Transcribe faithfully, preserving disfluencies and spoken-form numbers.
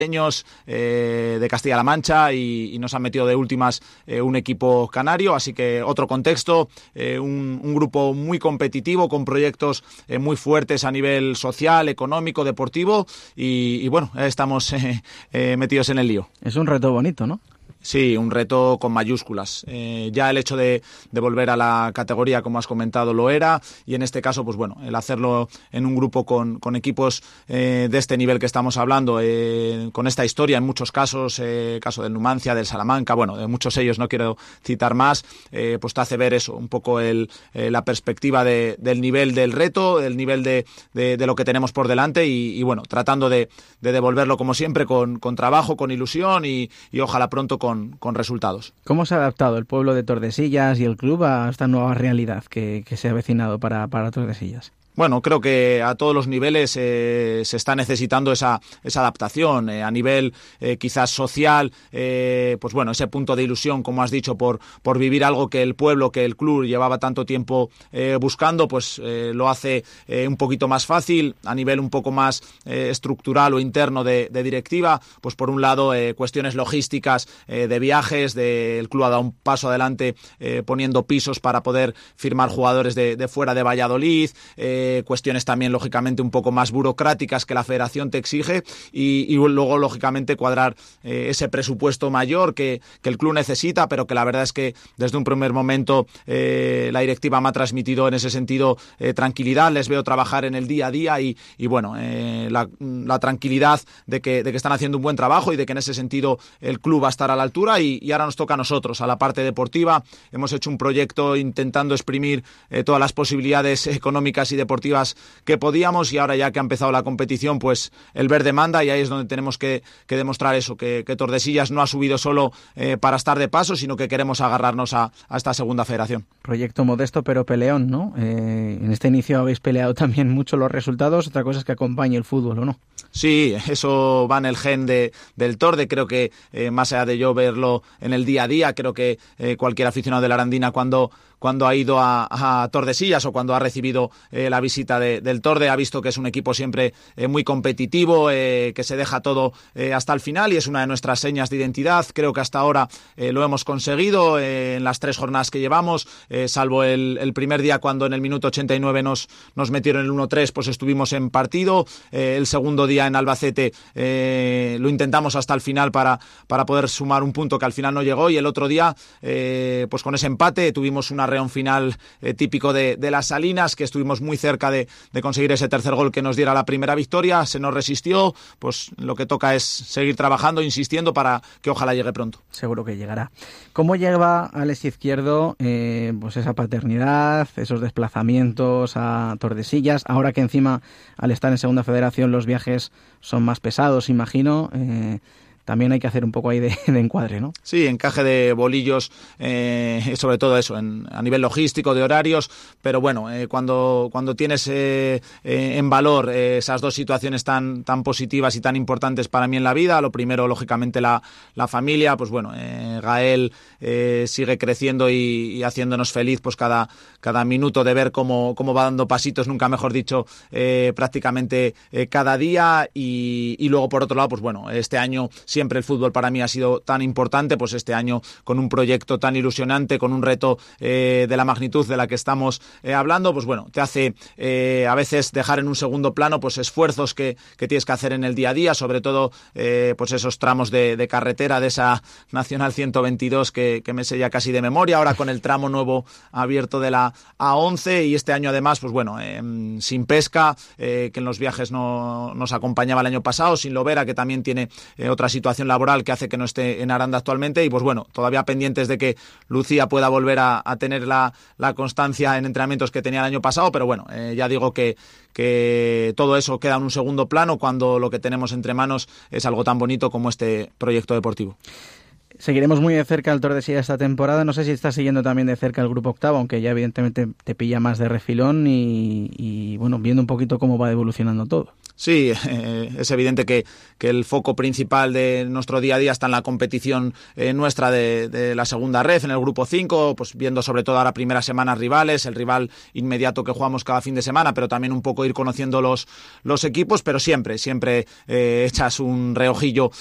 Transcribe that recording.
Eh, de Castilla-La Mancha y, y nos han metido de últimas eh, un equipo canario, así que otro contexto, eh, un, un grupo muy competitivo con proyectos eh, muy fuertes a nivel social, económico, deportivo y, y bueno, estamos eh, eh, metidos en el lío. Es un reto bonito, ¿no? Sí, un reto con mayúsculas. Eh, ya el hecho de, de volver a la categoría, como has comentado, lo era, y en este caso, pues bueno, el hacerlo en un grupo con, con equipos eh, de este nivel que estamos hablando, eh, con esta historia en muchos casos, eh, caso del Numancia, del Salamanca, bueno, de muchos ellos no quiero citar más, eh, pues te hace ver eso, un poco el, eh, la perspectiva de, del nivel del reto, del nivel de, de, de lo que tenemos por delante y, y bueno, tratando de, de devolverlo como siempre con, con trabajo, con ilusión y, y ojalá pronto con Con, con resultados. ¿Cómo se ha adaptado el pueblo de Tordesillas y el club a esta nueva realidad que, que se ha avecinado para, para Tordesillas? Bueno, creo que a todos los niveles eh, se está necesitando esa, esa adaptación. Eh, a nivel eh, quizás social, eh, pues bueno, ese punto de ilusión, como has dicho, por, por vivir algo que el pueblo, que el club llevaba tanto tiempo eh, buscando, pues eh, lo hace eh, un poquito más fácil. A nivel un poco más eh, estructural o interno de, de directiva, pues por un lado eh, cuestiones logísticas eh, de viajes, de, el club ha dado un paso adelante eh, poniendo pisos para poder firmar jugadores de, de fuera de Valladolid, eh, Eh, cuestiones también lógicamente un poco más burocráticas que la federación te exige y, y luego lógicamente cuadrar eh, ese presupuesto mayor que, que el club necesita, pero que la verdad es que desde un primer momento eh, la directiva me ha transmitido en ese sentido eh, tranquilidad, les veo trabajar en el día a día y, y bueno, eh, la, la tranquilidad de que, de que están haciendo un buen trabajo y de que en ese sentido el club va a estar a la altura y, y ahora nos toca a nosotros, a la parte deportiva. Hemos hecho un proyecto intentando exprimir eh, todas las posibilidades económicas y deportivas que podíamos y ahora ya que ha empezado la competición pues el verde manda y ahí es donde tenemos que, que demostrar eso, que, que Tordesillas no ha subido solo eh, para estar de paso, sino que queremos agarrarnos a, a esta segunda federación. Proyecto modesto pero peleón, ¿no? Eh, en este inicio habéis peleado también mucho los resultados, otra cosa es que acompañe el fútbol, ¿o no? Sí, eso va en el gen de, del Torde, creo que eh, más allá de yo verlo en el día a día, creo que eh, cualquier aficionado de la Arandina cuando cuando ha ido a, a Tordesillas o cuando ha recibido eh, la visita de, del Torde ha visto que es un equipo siempre eh, muy competitivo, eh, que se deja todo eh, hasta el final y es una de nuestras señas de identidad. Creo que hasta ahora eh, lo hemos conseguido eh, en las tres jornadas que llevamos, eh, salvo el, el primer día cuando en el minuto ochenta y nueve nos, nos metieron el uno tres, pues estuvimos en partido. Eh, el segundo día en Albacete eh, lo intentamos hasta el final para, para poder sumar un punto que al final no llegó y el otro día eh, pues con ese empate tuvimos una reón final eh, típico de, de las Salinas, que estuvimos muy cerca de, de conseguir ese tercer gol que nos diera la primera victoria, se nos resistió, pues lo que toca es seguir trabajando, insistiendo para que ojalá llegue pronto. Seguro que llegará. ¿Cómo lleva Alex Izquierdo eh, pues esa paternidad, esos desplazamientos a Tordesillas, ahora que encima al estar en Segunda Federación los viajes son más pesados, imagino? Eh, También hay que hacer un poco ahí de, de encuadre, ¿no? Sí, encaje de bolillos, eh, sobre todo eso, en, a nivel logístico, de horarios, pero bueno, eh, cuando, cuando tienes eh, eh, en valor eh, esas dos situaciones tan, tan positivas y tan importantes para mí en la vida, lo primero, lógicamente, la, la familia, pues bueno, eh, Gael eh, sigue creciendo y, y haciéndonos feliz pues cada, cada minuto de ver cómo, cómo va dando pasitos, nunca mejor dicho, eh, prácticamente eh, cada día y, y luego, por otro lado, pues bueno, este año siempre el fútbol para mí ha sido tan importante, pues este año con un proyecto tan ilusionante, con un reto eh, de la magnitud de la que estamos eh, hablando, pues bueno, te hace eh, a veces dejar en un segundo plano pues esfuerzos que, que tienes que hacer en el día a día, sobre todo eh, pues esos tramos de, de carretera de esa Nacional ciento veintidós que, que me sé ya casi de memoria, ahora con el tramo nuevo abierto de la A once y este año además, pues bueno, eh, sin pesca, eh, que en los viajes no nos acompañaba el año pasado, sin Lovera, que también tiene eh, otra situación situación laboral que hace que no esté en Aranda actualmente y pues bueno, todavía pendientes de que Lucía pueda volver a, a tener la, la constancia en entrenamientos que tenía el año pasado, pero bueno, eh, ya digo que, que todo eso queda en un segundo plano cuando lo que tenemos entre manos es algo tan bonito como este proyecto deportivo. Seguiremos muy de cerca al Tordesillas esta temporada. No sé si estás siguiendo también de cerca el Grupo Octavo, aunque ya evidentemente te pilla más de refilón y, y bueno, viendo un poquito cómo va evolucionando todo. Sí, eh, es evidente que, que el foco principal de nuestro día a día está en la competición eh, nuestra de, de la segunda red, en el grupo cinco, pues viendo sobre todo ahora primeras semanas rivales, el rival inmediato que jugamos cada fin de semana, pero también un poco ir conociendo los, los equipos, pero siempre, siempre eh, echas un reojillo